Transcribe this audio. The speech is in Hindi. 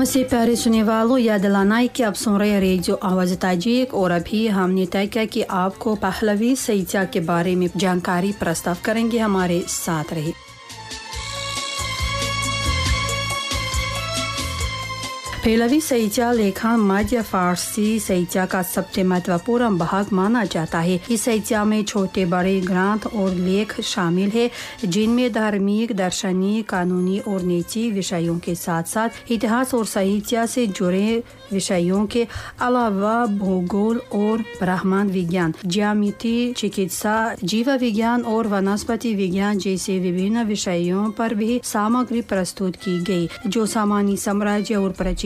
नमस्ते प्यारे सुनने वालों, याद दिलाना है कि आप सुन रहे हैं रेडियो आवाज़ ताजिक और अभी हमने तय किया कि आपको पहलवी सईचा के बारे में जानकारी प्रस्ताव करेंगे। हमारे साथ रहे। पहलवी सईचा लेखन मध्य फारसी सईचा का सबसे महत्वपूर्ण भाग माना जाता है। इस सईचा में छोटे बड़े ग्रंथ और लेख शामिल है, जिनमें धार्मिक, दार्शनिक, कानूनी और निजी विषयों के साथ साथ इतिहास और साहित्य से जुड़े विषयों के अलावा भूगोल और ब्रह्मांड विज्ञान, ज्यामिति, चिकित्सा, जीव विज्ञान और वनस्पति विज्ञान जैसे विभिन्न विषयों पर भी सामग्री प्रस्तुत की गई, जो सामान्य साम्राज्य और प्राचीन